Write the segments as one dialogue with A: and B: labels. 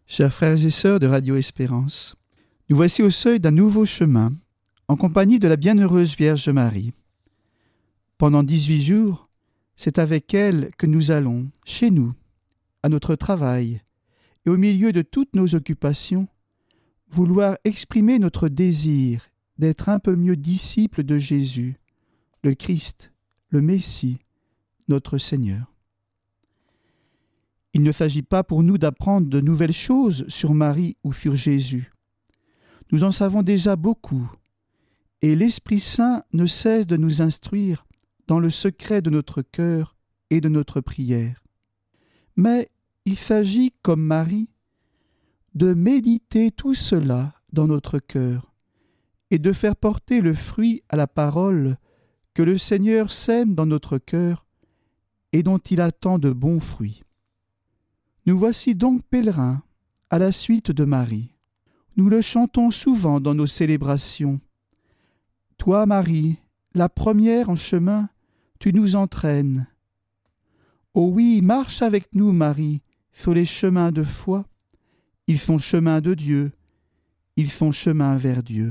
A: Chers frères et sœurs de Radio Espérance, nous voici au seuil d'un nouveau chemin, en compagnie de la bienheureuse Vierge Marie. Pendant 18 jours, c'est avec elle que nous allons, chez nous, à notre travail, et au milieu de toutes nos occupations, vouloir exprimer notre désir d'être un peu mieux disciples de Jésus, le Christ, le Messie, notre Seigneur. Il ne s'agit pas pour nous d'apprendre de nouvelles choses sur Marie ou sur Jésus. Nous en savons déjà beaucoup, et l'Esprit Saint ne cesse de nous instruire dans le secret de notre cœur et de notre prière. Mais il s'agit, comme Marie, de méditer tout cela dans notre cœur et de faire porter le fruit à la parole que le Seigneur sème dans notre cœur et dont il attend de bons fruits. Nous voici donc pèlerins à la suite de Marie. Nous le chantons souvent dans nos célébrations. Toi, Marie, la première en chemin, tu nous entraînes. Oh oui, marche avec nous, Marie, sur les chemins de foi. Ils font chemin de Dieu, ils font chemin vers Dieu.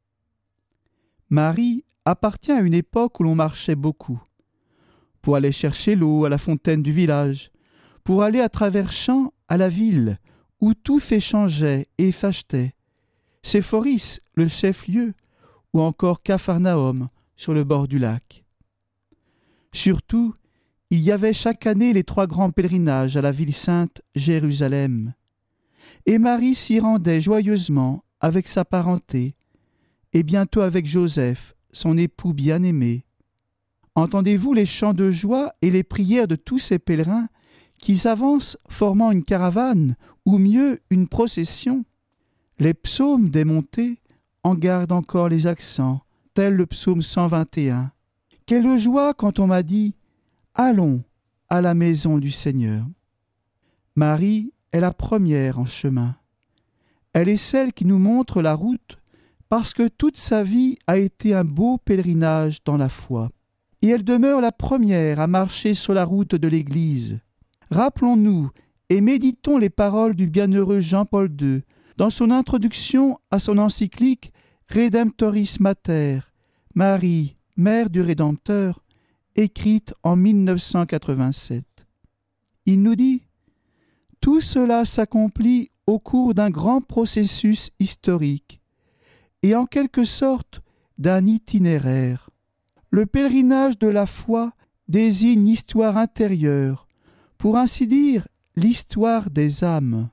A: Marie appartient à une époque où l'on marchait beaucoup, pour aller chercher l'eau à la fontaine du village, pour aller à travers champs à la ville, où tout s'échangeait et s'achetait. Séphoris, le chef-lieu, ou encore Capharnaüm, sur le bord du lac. Surtout, il y avait chaque année les 3 grands pèlerinages à la ville sainte Jérusalem. Et Marie s'y rendait joyeusement avec sa parenté, et bientôt avec Joseph, son époux bien-aimé. Entendez-vous les chants de joie et les prières de tous ces pèlerins qui s'avancent formant une caravane, ou mieux une procession? Les psaumes des montées en gardent encore les accents, tel le psaume 121. Quelle joie quand on m'a dit « Allons à la maison du Seigneur ». Marie est la première en chemin. Elle est celle qui nous montre la route parce que toute sa vie a été un beau pèlerinage dans la foi. Et elle demeure la première à marcher sur la route de l'Église. Rappelons-nous et méditons les paroles du bienheureux Jean-Paul II dans son introduction à son encyclique Redemptoris Mater, Marie, mère du Rédempteur, écrite en 1987. Il nous dit « Tout cela s'accomplit au cours d'un grand processus historique et en quelque sorte d'un itinéraire. Le pèlerinage de la foi désigne l'histoire intérieure, pour ainsi dire l'histoire des âmes.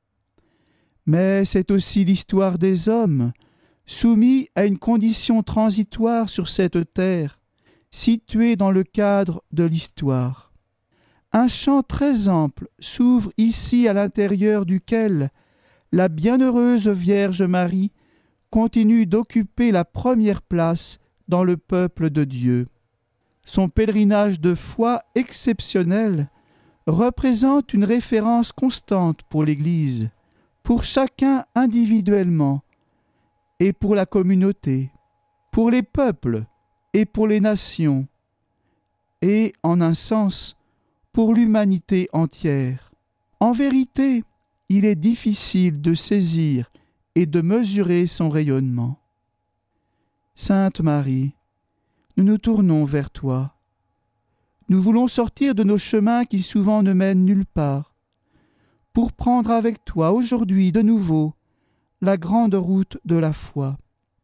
A: Mais c'est aussi l'histoire des hommes, soumis à une condition transitoire sur cette terre, située dans le cadre de l'histoire. Un champ très ample s'ouvre ici à l'intérieur duquel la bienheureuse Vierge Marie continue d'occuper la première place dans le peuple de Dieu. Son pèlerinage de foi exceptionnel représente une référence constante pour l'Église, pour chacun individuellement et pour la communauté, pour les peuples et pour les nations, et en un sens, pour l'humanité entière. En vérité, il est difficile de saisir et de mesurer son rayonnement. Sainte Marie, nous nous tournons vers toi. Nous voulons sortir de nos chemins qui souvent ne mènent nulle part, pour prendre avec toi aujourd'hui de nouveau la grande route de la foi.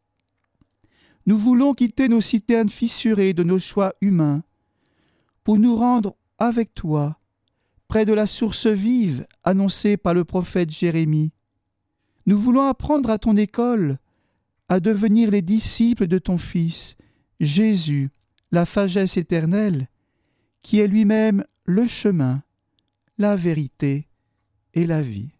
A: Nous voulons quitter nos citernes fissurées de nos choix humains, pour nous rendre avec toi, près de la source vive annoncée par le prophète Jérémie. Nous voulons apprendre à ton école à devenir les disciples de ton Fils, Jésus, la sagesse éternelle, qui est lui-même le chemin, la vérité et la vie.